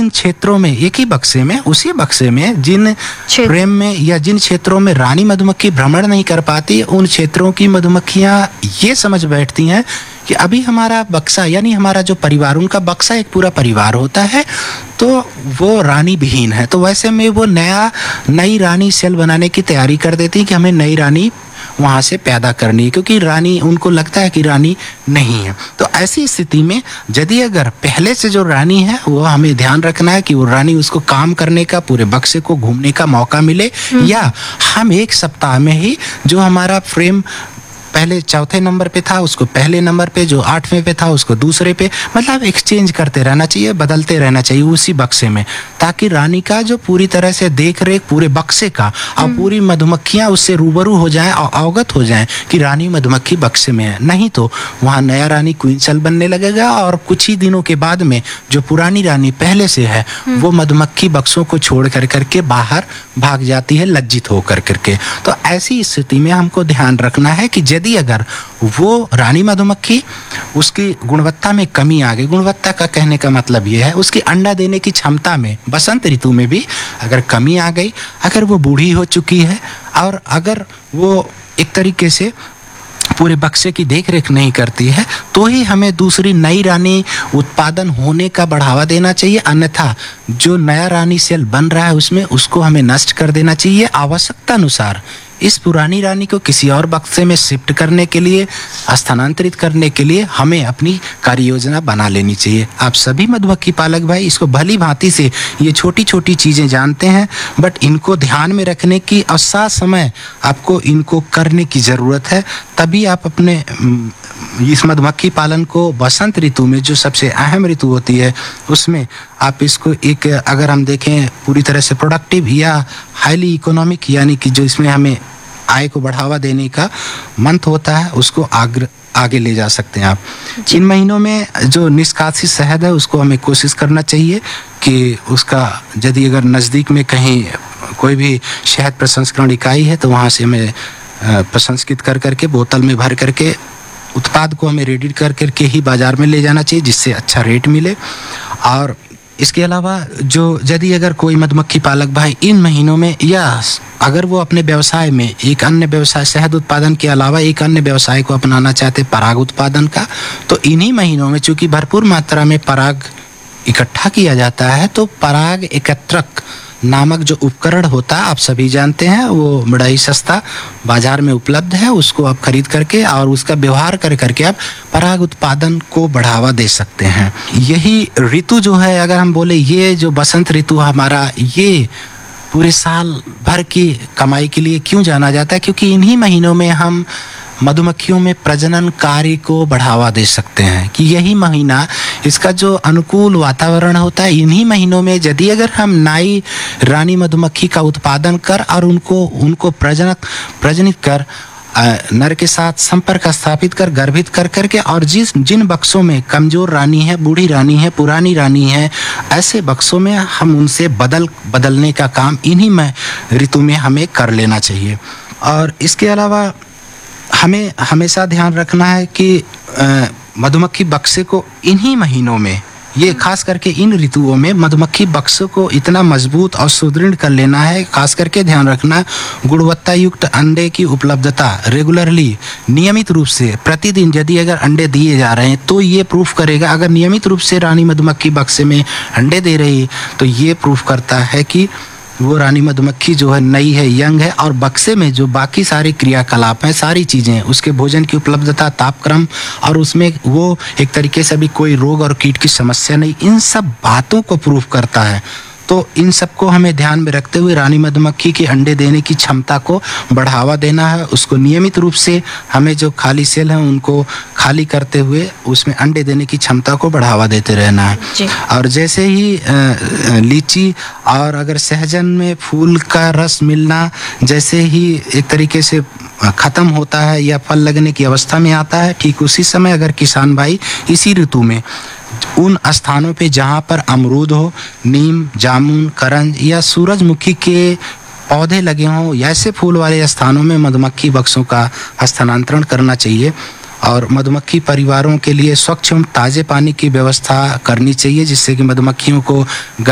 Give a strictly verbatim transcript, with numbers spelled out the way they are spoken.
जिन क्षेत्रों में एक ही बक्से में उसी बक्से में जिन फ्रेम में या जिन क्षेत्रों में रानी मधुमक्खी भ्रमण नहीं कर पाती, उन क्षेत्रों की मधुमक्खियां ये समझ बैठती हैं कि अभी हमारा बक्सा यानी हमारा जो परिवार, उनका बक्सा एक पूरा परिवार होता है, तो वो रानी विहीन है। तो वैसे में वो नया नई रानी सेल बनाने की तैयारी कर देती है कि हमें नई रानी वहाँ से पैदा करनी है, क्योंकि रानी, उनको लगता है कि रानी नहीं है। तो ऐसी स्थिति में यदि अगर पहले से जो रानी है वो हमें ध्यान रखना है कि वो रानी, उसको काम करने का, पूरे बक्से को घूमने का मौका मिले, या हम एक सप्ताह में ही जो हमारा फ्रेम पहले चौथे नंबर पे था उसको पहले नंबर पे, जो आठवें पे था उसको दूसरे पे, मतलब एक्सचेंज करते रहना चाहिए, बदलते रहना चाहिए उसी बक्से में, ताकि रानी का जो पूरी तरह से देख रेख पूरे बक्से का और पूरी मधुमक्खियां उससे रूबरू हो जाएं और अवगत हो जाएं कि रानी मधुमक्खी बक्से में है। नहीं तो वहाँ नया रानी क्वीन सेल बनने लगेगा और कुछ ही दिनों के बाद में जो पुरानी रानी पहले से है वो मधुमक्खी बक्सों को छोड़ कर करके बाहर भाग जाती है, लज्जित होकर करके। तो ऐसी स्थिति में हमको ध्यान रखना है कि यदि अगर वो रानी मधुमक्खी, उसकी गुणवत्ता में कमी आ गई, गुणवत्ता का कहने का मतलब ये है उसकी अंडा देने की क्षमता में बसंत ऋतु में भी अगर कमी आ गई, अगर वो बूढ़ी हो चुकी है और अगर वो एक तरीके से पूरे बक्से की देखरेख नहीं करती है, तो ही हमें दूसरी नई रानी उत्पादन होने का बढ़ावा देना चाहिए। अन्यथा जो नया रानी सेल बन रहा है उसमें उसको हमें नष्ट कर देना चाहिए। आवश्यकता अनुसार इस पुरानी रानी को किसी और बक्से में शिफ्ट करने के लिए, स्थानांतरित करने के लिए हमें अपनी कार्य योजना बना लेनी चाहिए। आप सभी मधुमक्खी पालक भाई इसको भली भांति से ये छोटी छोटी चीज़ें जानते हैं, बट इनको ध्यान में रखने की और साथ समय आपको इनको करने की ज़रूरत है। तभी आप अपने इस मधुमक्खी पालन को बसंत ऋतु में, जो सबसे अहम ऋतु होती है, उसमें आप इसको एक, अगर हम देखें पूरी तरह से प्रोडक्टिव या हाईली इकोनॉमिक, यानी कि जो इसमें हमें आय को बढ़ावा देने का मंथ होता है, उसको आग्र आगे ले जा सकते हैं आप। इन महीनों में जो निष्कासित शहद है उसको हमें कोशिश करना चाहिए कि उसका, यदि अगर नज़दीक में कहीं कोई भी शहद प्रसंस्करण इकाई है तो वहाँ से हमें प्रसंस्कृत कर करके बोतल में भर करके उत्पाद को हमें रेडी कर करके ही बाज़ार में ले जाना चाहिए, जिससे अच्छा रेट मिले। और इसके अलावा जो यदि अगर कोई मधुमक्खी पालक भाई इन महीनों में, या अगर वो अपने व्यवसाय में एक अन्य व्यवसाय, शहद उत्पादन के अलावा एक अन्य व्यवसाय को अपनाना चाहते पराग उत्पादन का, तो इन्हीं महीनों में चूँकि भरपूर मात्रा में पराग इकट्ठा किया जाता है, तो पराग एकत्रक नामक जो उपकरण होता है आप सभी जानते हैं, वो बड़ा ही सस्ता बाजार में उपलब्ध है। उसको आप खरीद करके और उसका व्यवहार कर करके आप पराग उत्पादन को बढ़ावा दे सकते हैं। यही ऋतु जो है, अगर हम बोले ये जो बसंत ऋतु हमारा, ये पूरे साल भर की कमाई के लिए क्यों जाना जाता है, क्योंकि इन्हीं महीनों में हम मधुमक्खियों में प्रजनन कार्य को बढ़ावा दे सकते हैं। कि यही महीना, इसका जो अनुकूल वातावरण होता है, इन्हीं महीनों में यदि अगर हम नई रानी मधुमक्खी का उत्पादन कर और उनको उनको प्रजनक प्रजनित कर नर के साथ संपर्क स्थापित कर, गर्भित कर करके, और जिस जिन बक्सों में कमजोर रानी है, बूढ़ी रानी है, पुरानी रानी है, ऐसे बक्सों में हम उनसे बदल बदलने का काम इन्हीं में ऋतु में हमें कर लेना चाहिए। और इसके अलावा हमें हमेशा ध्यान रखना है कि मधुमक्खी बक्से को इन्हीं महीनों में, ये खास करके इन ऋतुओं में मधुमक्खी बक्से को इतना मजबूत और सुदृढ़ कर लेना है। खास करके ध्यान रखना, गुणवत्ता युक्त अंडे की उपलब्धता रेगुलरली, नियमित रूप से प्रतिदिन यदि अगर अंडे दिए जा रहे हैं तो ये प्रूफ करेगा, अगर नियमित रूप से रानी मधुमक्खी बक्से में अंडे दे रही है तो ये प्रूफ करता है कि वो रानी मधुमक्खी जो है नई है, यंग है, और बक्से में जो बाकी सारे क्रियाकलाप हैं, सारी चीज़ें, उसके भोजन की उपलब्धता, तापक्रम, और उसमें वो एक तरीके से भी कोई रोग और कीट की समस्या नहीं, इन सब बातों को प्रूफ करता है। तो इन सबको हमें ध्यान में रखते हुए रानी मधुमक्खी के अंडे देने की क्षमता को बढ़ावा देना है। उसको नियमित रूप से हमें जो खाली सेल हैं उनको खाली करते हुए उसमें अंडे देने की क्षमता को बढ़ावा देते रहना है। और जैसे ही लीची और अगर सहजन में फूल का रस मिलना जैसे ही एक तरीके से ख़त्म होता है या फल लगने की अवस्था में आता है, ठीक उसी समय अगर किसान भाई इसी ऋतु में उन स्थानों पे जहाँ पर अमरूद हो, नीम, जामुन, करंज या सूरजमुखी के पौधे लगे हों, ऐसे फूल वाले स्थानों में मधुमक्खी बक्सों का स्थानांतरण करना चाहिए। और मधुमक्खी परिवारों के लिए स्वच्छ एवं ताज़े पानी की व्यवस्था करनी चाहिए, जिससे कि मधुमक्खियों को